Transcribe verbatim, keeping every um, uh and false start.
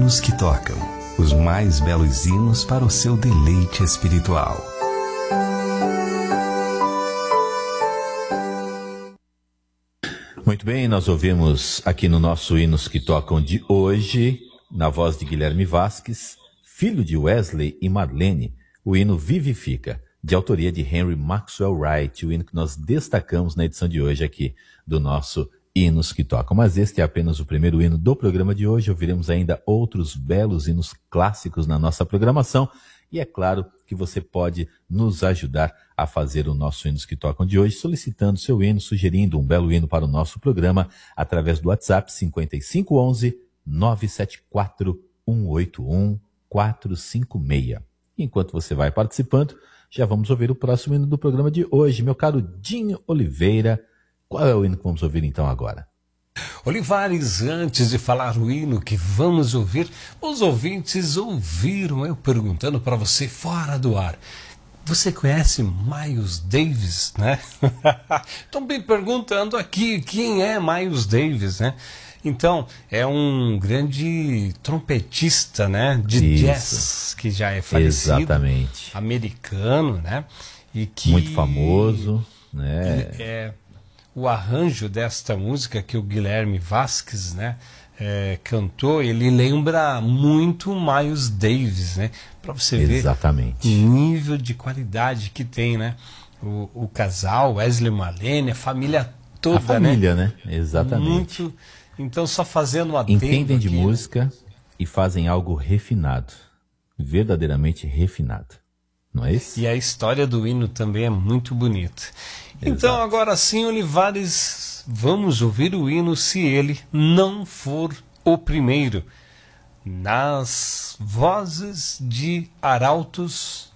Hinos que tocam, os mais belos hinos para o seu deleite espiritual. Muito bem, nós ouvimos aqui no nosso Hinos que Tocam de hoje, na voz de Guilherme Vasques, filho de Wesley e Marlene, o hino Vivifica, de autoria de Henry Maxwell Wright, o hino que nós destacamos na edição de hoje aqui do nosso Hinos que Tocam. Mas este é apenas o primeiro hino do programa de hoje. Ouviremos ainda outros belos hinos clássicos na nossa programação. E é claro que você pode nos ajudar a fazer o nosso Hinos que Tocam de hoje, solicitando seu hino, sugerindo um belo hino para o nosso programa, através do WhatsApp cinco cinco um um, nove sete quatro, um oito um, quatro cinco seis. Enquanto você vai participando, já vamos ouvir o próximo hino do programa de hoje. Meu caro Dinho Oliveira, qual é o hino que vamos ouvir então agora? Olivares, antes de falar o hino que vamos ouvir, os ouvintes ouviram eu perguntando para você fora do ar. Você conhece Miles Davis, né? Estão me perguntando aqui quem é Miles Davis, né? Então, é um grande trompetista, né? De Isso. jazz, que já é falecido. Exatamente. Americano, né? E que muito famoso, né? É... O arranjo desta música que o Guilherme Vasques, né, é, cantou, ele lembra muito Miles Davis, né? Para você Exatamente. ver o nível de qualidade que tem, né? O, o casal, Wesley e Marlene, a família toda, a família, né? né? Exatamente. Muito. Então, só fazendo um adendo Entendem de aqui, música, né? E fazem algo refinado, verdadeiramente refinado. Não é isso? E a história do hino também é muito bonita. Então, Exato. Agora sim, Olivares, vamos ouvir o hino Se Ele Não For o Primeiro, nas vozes de arautos